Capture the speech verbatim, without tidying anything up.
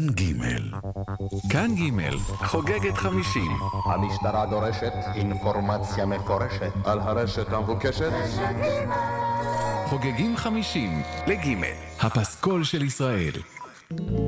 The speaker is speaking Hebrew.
כאן ג' כאן ג' חוגגת חמישים. המשטרה דורשת אינפורמציה מפורשת על הרשת המבוקשת. חוגגים חמישים לג' הפסקול של ישראל.